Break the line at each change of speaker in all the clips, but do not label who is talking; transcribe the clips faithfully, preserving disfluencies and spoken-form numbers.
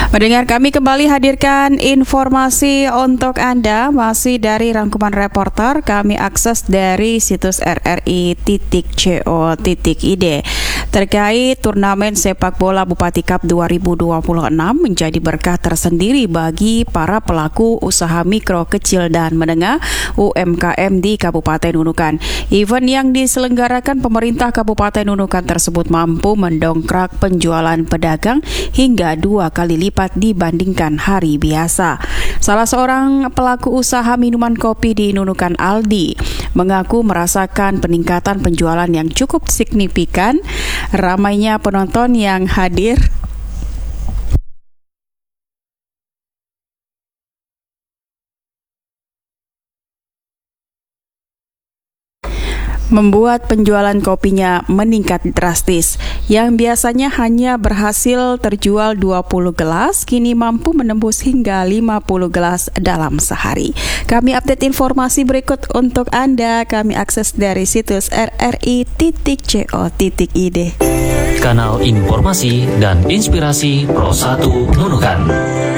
Mendengar kami kembali hadirkan informasi untuk Anda masih dari rangkuman reporter kami akses dari situs r r i titik co titik i d terkait turnamen sepak bola Bupati Cup dua ribu dua puluh enam menjadi berkah tersendiri bagi para pelaku usaha mikro, kecil dan menengah U M K M di Kabupaten Nunukan. Event yang diselenggarakan pemerintah Kabupaten Nunukan tersebut mampu mendongkrak penjualan pedagang hingga dua kali lipat dibandingkan hari biasa. Salah seorang pelaku usaha minuman kopi di Nunukan, Aldi, mengaku merasakan peningkatan penjualan yang cukup signifikan. Ramainya penonton yang hadir membuat penjualan kopinya meningkat drastis. Yang biasanya hanya berhasil terjual dua puluh gelas, kini mampu menembus hingga lima puluh gelas dalam sehari. Kami update informasi berikut untuk Anda. Kami akses dari situs r r i titik co titik i d.
Kanal informasi dan inspirasi Pro satu Nunukan.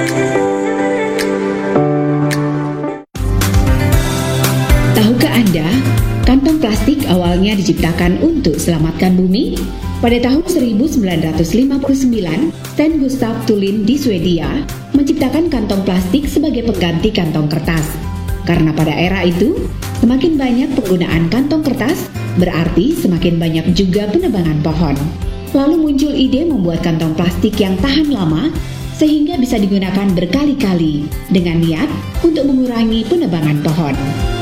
Tahukah Anda, kantong plastik awalnya diciptakan untuk selamatkan bumi? Pada tahun seribu sembilan ratus lima puluh sembilan, Sten Gustaf Thulin di Swedia menciptakan kantong plastik sebagai pengganti kantong kertas. Karena pada era itu, semakin banyak penggunaan kantong kertas, berarti semakin banyak juga penebangan pohon. Lalu muncul ide membuat kantong plastik yang tahan lama, sehingga bisa digunakan berkali-kali, dengan niat untuk mengurangi penebangan pohon.